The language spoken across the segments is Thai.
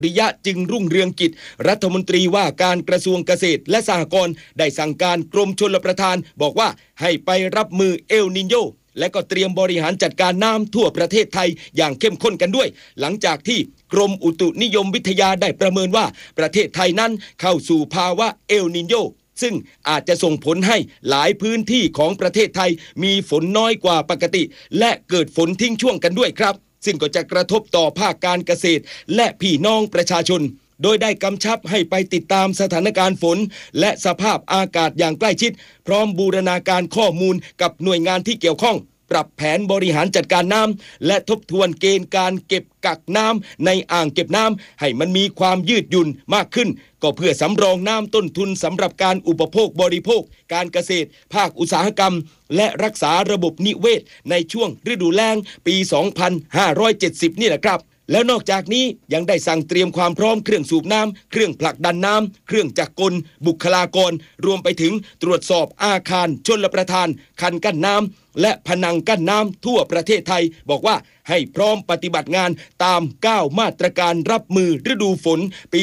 ริยะจึงรุ่งเรืองกิจรัฐมนตรีว่าการกระทรวงเกษตรและสหกรณ์ได้สั่งการกรมชลประทานบอกว่าให้ไปรับมือเอลนิโญและก็เตรียมบริหารจัดการน้ำทั่วประเทศไทยอย่างเข้มข้นกันด้วยหลังจากที่กรมอุตุนิยมวิทยาได้ประเมินว่าประเทศไทยนั้นเข้าสู่ภาวะเอลนิโญซึ่งอาจจะส่งผลให้หลายพื้นที่ของประเทศไทยมีฝนน้อยกว่าปกติและเกิดฝนทิ้งช่วงกันด้วยครับซึ่งก็จะกระทบต่อภาคการเกษตรและพี่น้องประชาชนโดยได้กำชับให้ไปติดตามสถานการณ์ฝนและสภาพอากาศอย่างใกล้ชิดพร้อมบูรณาการข้อมูลกับหน่วยงานที่เกี่ยวข้องปรับแผนบริหารจัดการน้ำและทบทวนเกณฑ์การเก็บกักน้ำในอ่างเก็บน้ำให้มันมีความยืดหยุ่นมากขึ้นก็เพื่อสำรองน้ำต้นทุนสำหรับการอุปโภคบริโภคการเกษตรภาคอุตสาหกรรมและรักษาระบบนิเวศในช่วงฤดูแล้งปี 2570 นี่แหละครับแล้วนอกจากนี้ยังได้สั่งเตรียมความพร้อมเครื่องสูบน้ำเครื่องผลักดันน้ำเครื่องจักรกลบุคลากรรวมไปถึงตรวจสอบอาคารชลประทานคันกั้นน้ำและผนังกั้นน้ำทั่วประเทศไทยบอกว่าให้พร้อมปฏิบัติงานตาม9มาตรการรับมือฤดูฝนปี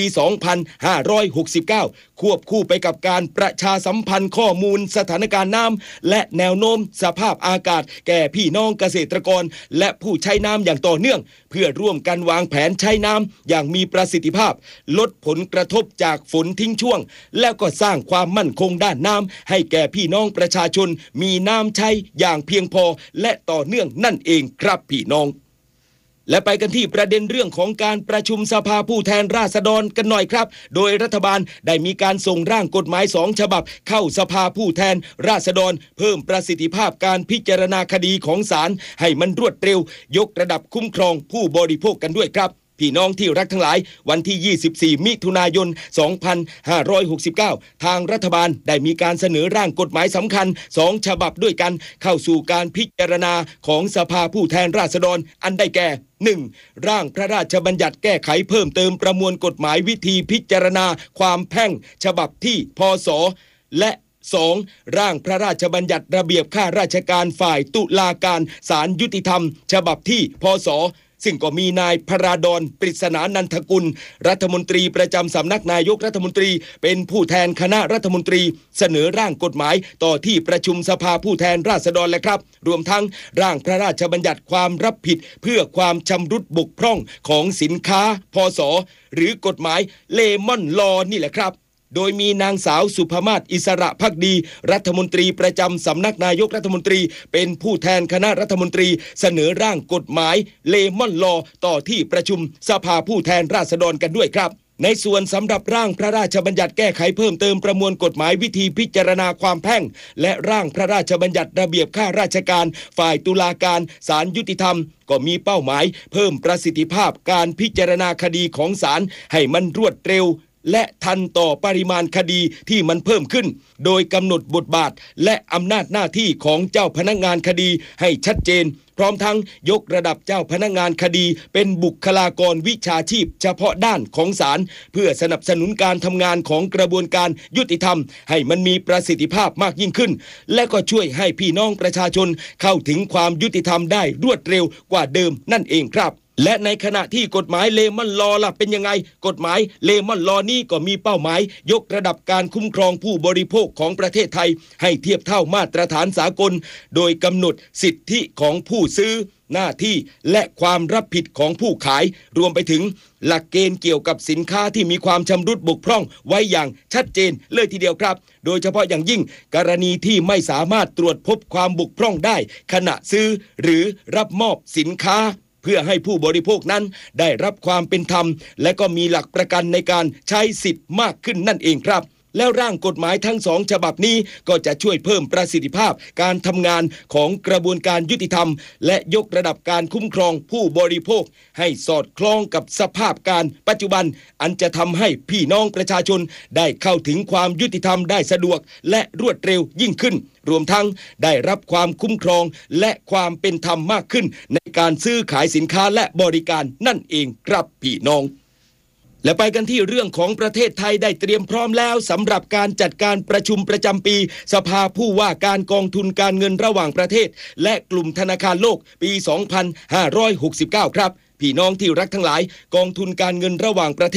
2569 ควบคู่ไปกับการประชาสัมพันธ์ข้อมูลสถานการณ์น้ำและแนวโน้มสภาพอากาศแก่พี่น้องเกษตรกรและผู้ใช้น้ำอย่างต่อเนื่องเพื่อร่วมกันวางแผนใช้น้ำอย่างมีประสิทธิภาพลดผลกระทบจากฝนทิ้งช่วงแล้วก็สร้างความมั่นคงด้านน้ำให้แก่พี่น้องประชาชนมีน้ำใช้อย่างเพียงพอและต่อเนื่องนั่นเองครับพี่น้องและไปกันที่ประเด็นเรื่องของการประชุมสภาผู้แทนราษฎรกันหน่อยครับโดยรัฐบาลได้มีการส่งร่างกฎหมาย2ฉบับเข้าสภาผู้แทนราษฎรเพิ่มประสิทธิภาพการพิจารณาคดีของศาลให้มันรวดเร็วยกระดับคุ้มครองผู้บริโภคกันด้วยครับพี่น้องที่รักทั้งหลายวันที่ 24 มิถุนายน 2569 ทางรัฐบาลได้มีการเสนอร่างกฎหมายสำคัญ2ฉบับด้วยกันเข้าสู่การพิจารณาของสภาผู้แทนราษฎรอันได้แก่ 1. ร่างพระราชบัญญัติแก้ไขเพิ่มเติมประมวลกฎหมายวิธีพิจารณาความแพ่งฉบับที่พ.ศ. และ 2. ร่างพระราชบัญญัติระเบียบข้าราชการฝ่ายตุลาการศาลยุติธรรมฉบับที่พ.ศ. ซึ่งก็มีนายพราดรปริศนานันทกุลรัฐมนตรีประจำสำนักนายกรัฐมนตรีเป็นผู้แทนคณะรัฐมนตรีเสนอร่างกฎหมายต่อที่ประชุมสภาผู้แทนราษฎรและครับรวมทั้งร่างพระราชบัญญัติความรับผิดเพื่อความชำรุดบกพร่องของสินค้าพ.ศ. หรือกฎหมายเลมอนลอนี่แหละครับโดยมีนางสาวสุภมาศอิสระภักดีรัฐมนตรีประจำสำนักนายกรัฐมนตรีเป็นผู้แทนคณะรัฐมนตรีเสนอร่างกฎหมายเลมอนลอต่อที่ประชุมสภาผู้แทนราษฎรกันด้วยครับในส่วนสำหรับร่างพระราชบัญญัติแก้ไขเพิ่มเติมประมวลกฎหมายวิธีพิจารณาความแพ่งและร่างพระราชบัญญัติระเบียบข้าราชการฝ่ายตุลาการศาลยุติธรรมก็มีเป้าหมายเพิ่มประสิทธิภาพการพิจารณาคดีของศาลให้มันรวดเร็วและทันต่อปริมาณคดีที่มันเพิ่มขึ้นโดยกำหนดบทบาทและอำนาจหน้าที่ของเจ้าพนักงานคดีให้ชัดเจนพร้อมทั้งยกระดับเจ้าพนักงานคดีเป็นบุคลากรวิชาชีพเฉพาะด้านของศาลเพื่อสนับสนุนการทำงานของกระบวนการยุติธรรมให้มันมีประสิทธิภาพมากยิ่งขึ้นและก็ช่วยให้พี่น้องประชาชนเข้าถึงความยุติธรรมได้รวดเร็วกว่าเดิมนั่นเองครับและในขณะที่กฎหมายเลมอนลอล่ะเป็นยังไงกฎหมายเลมอนลอนี้ก็มีเป้าหมายยกระดับการคุ้มครองผู้บริโภคของประเทศไทยให้เทียบเท่ามาตรฐานสากลโดยกำหนดสิทธิของผู้ซื้อหน้าที่และความรับผิดของผู้ขายรวมไปถึงหลักเกณฑ์เกี่ยวกับสินค้าที่มีความชำรุดบกพร่องไว้อย่างชัดเจนเลยทีเดียวครับโดยเฉพาะอย่างยิ่งกรณีที่ไม่สามารถตรวจพบความบกพร่องได้ขณะซื้อหรือรับมอบสินค้าเพื่อให้ผู้บริโภคนั้นได้รับความเป็นธรรมและก็มีหลักประกันในการใช้สิทธิ์มากขึ้นนั่นเองครับแล้วร่างกฎหมายทั้ง2ฉบับนี้ก็จะช่วยเพิ่มประสิทธิภาพการทำงานของกระบวนการยุติธรรมและยกระดับการคุ้มครองผู้บริโภคให้สอดคล้องกับสภาพการปัจจุบันอันจะทำให้พี่น้องประชาชนได้เข้าถึงความยุติธรรมได้สะดวกและรวดเร็วยิ่งขึ้นรวมทั้งได้รับความคุ้มครองและความเป็นธรรมมากขึ้นในการซื้อขายสินค้าและบริการนั่นเองครับพี่น้องและไปกันที่เรื่องของประเทศไทยได้เตรียมพร้อมแล้วสำหรับการจัดการประชุมประจำปีสภาผู้ว่าการกองทุนการเงินระหว่างประเทศและกลุ่มธนาคารโลกปี 2569 ครับพี่น้องที่รักทั้งหลายกองทุนการเงินระหว่างประเทศ